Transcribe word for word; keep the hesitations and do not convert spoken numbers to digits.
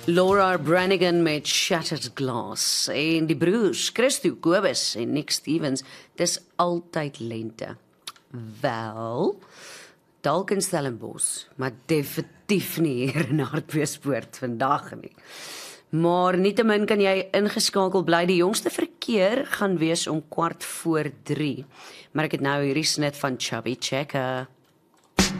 Laura Branigan met Shattered Glass en die broers Christo Kobus en Nick Stevens, dis altyd lente. Wel, dalk in Stellenbosch, maar definitief nie hier in Hartbeespoort vandag nie. Maar nietemin kan jy ingeskakel bly. Die jongste verkeer gaan wees om kwart voor drie. Maar ek het nou hierdie snit van Chubby Checker.